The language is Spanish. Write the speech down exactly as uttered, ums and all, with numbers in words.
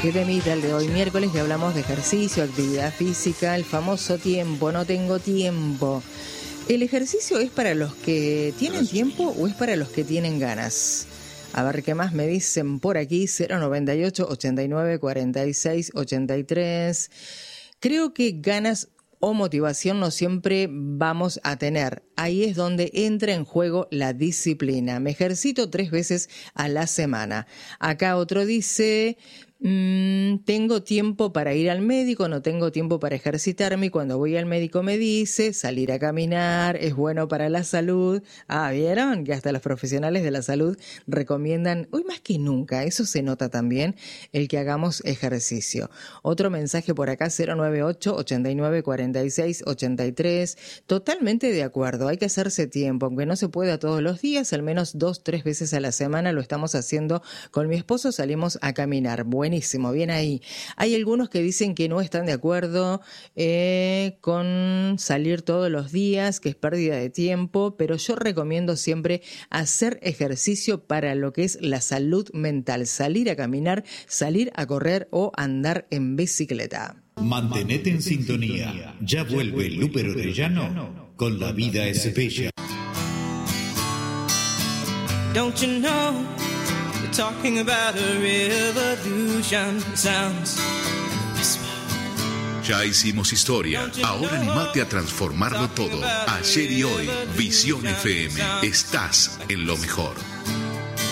Qué temita el de hoy, miércoles, que hablamos de ejercicio, actividad física, el famoso tiempo, no tengo tiempo. ¿El ejercicio es para los que tienen tiempo o es para los que tienen ganas? A ver qué más me dicen por aquí. Cero noventa y ocho, ochenta y nueve, cuarenta y seis, ochenta y tres. Creo que ganas o motivación no siempre vamos a tener. Ahí es donde entra en juego la disciplina. Me ejercito tres veces a la semana. Acá otro dice... Mm, tengo tiempo para ir al médico, no tengo tiempo para ejercitarme, y cuando voy al médico me dice salir a caminar es bueno para la salud. Ah, ¿vieron? Que hasta los profesionales de la salud recomiendan, hoy más que nunca, eso se nota también, el que hagamos ejercicio. Otro mensaje por acá, cero noventa y ocho, ochenta y nueve, cuarenta y seis, ochenta y tres. Totalmente de acuerdo, hay que hacerse tiempo, aunque no se pueda todos los días, al menos dos, tres veces a la semana lo estamos haciendo con mi esposo, salimos a caminar. Bueno, buenísimo, bien ahí. Hay algunos que dicen que no están de acuerdo eh, con salir todos los días, que es pérdida de tiempo, pero yo recomiendo siempre hacer ejercicio para lo que es la salud mental, salir a caminar, salir a correr o andar en bicicleta. Mantenete en sintonía. Ya vuelve Luper Orellano con La Vida es Bella. Don't you know? Talking about a revolution sounds. Ya hicimos historia, ahora animate a transformarlo todo. Ayer y hoy, Visión F M, estás en lo mejor.